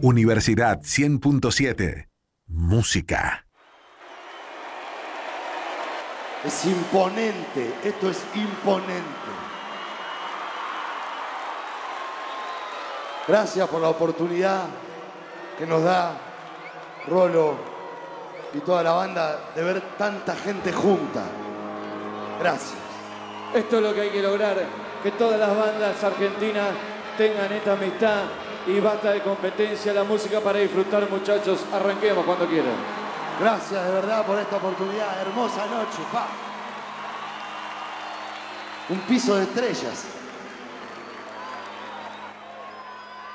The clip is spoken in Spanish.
Universidad 100.7. Música. Es imponente, esto es imponente. Gracias por la oportunidad que nos da Rolo y toda la banda de ver tanta gente junta. Gracias. Esto es lo que hay que lograr, que todas las bandas argentinas tengan esta amistad y basta de competencia, la música para disfrutar, muchachos. Arranquemos cuando quieran. Gracias de verdad por esta oportunidad. Hermosa noche, pa. Un piso de estrellas.